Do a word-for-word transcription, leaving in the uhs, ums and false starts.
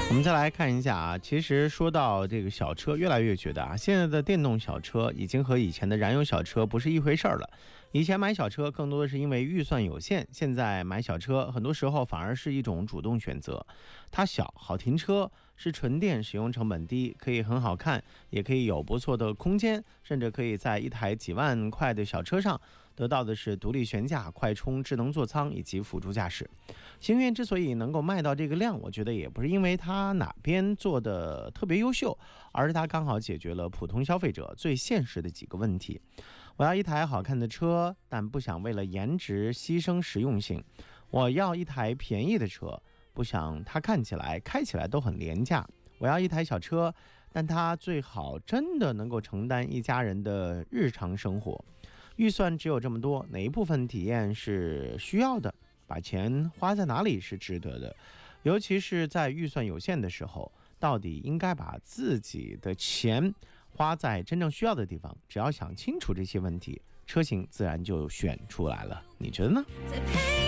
我们再来看一下啊，其实说到这个小车，越来越觉得啊，现在的电动小车已经和以前的燃油小车不是一回事儿了。以前买小车更多的是因为预算有限，现在买小车很多时候反而是一种主动选择。它小，好停车，是纯电，使用成本低，可以很好看，也可以有不错的空间，甚至可以在一台几万块的小车上得到的是独立悬架、快充、智能座舱以及辅助驾驶。星越之所以能够卖到这个量，我觉得也不是因为它哪边做的特别优秀，而是它刚好解决了普通消费者最现实的几个问题。我要一台好看的车，但不想为了颜值牺牲实用性。我要一台便宜的车，不想它看起来开起来都很廉价。我要一台小车，但它最好真的能够承担一家人的日常生活。预算只有这么多，哪一部分体验是需要的，把钱花在哪里是值得的。尤其是在预算有限的时候，到底应该把自己的钱花在真正需要的地方。只要想清楚这些问题，车型自然就选出来了。你觉得呢？